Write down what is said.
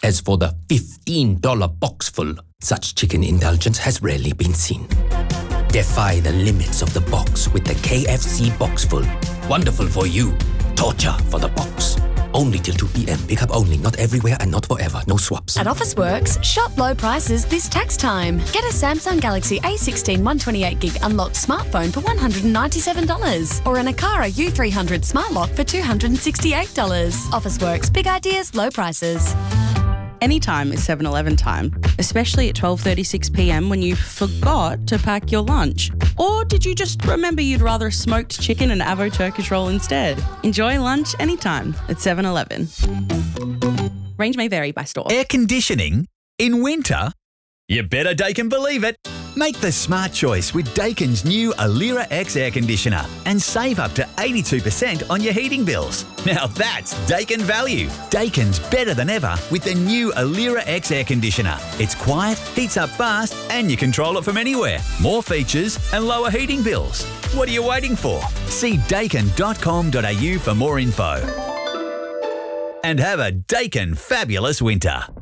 As for the $15 boxful, such chicken indulgence has rarely been seen. Defy the limits of the box with the KFC Boxful. Wonderful for you. Torture for the box. Only till 2 p.m. Pick up only, not everywhere and not forever. No swaps. At Officeworks, shop low prices this tax time. Get a Samsung Galaxy A16 128GB unlocked smartphone for $197 or an Akara U300 Smart Lock for $268. Officeworks, big ideas, low prices. Anytime is 7-Eleven time, especially at 12:36pm when you forgot to pack your lunch. Or did you just remember you'd rather a smoked chicken and Avo Turkish roll instead? Enjoy lunch anytime at 7-Eleven. Range may vary by store. Air conditioning in winter? You better Daikin believe it. Make the smart choice with Daikin's new Alira X air conditioner and save up to 82% on your heating bills. Now that's Daikin value. Daikin's better than ever with the new Alira X air conditioner. It's quiet, heats up fast, and you control it from anywhere. More features and lower heating bills. What are you waiting for? See daikin.com.au for more info. And have a Daikin fabulous winter.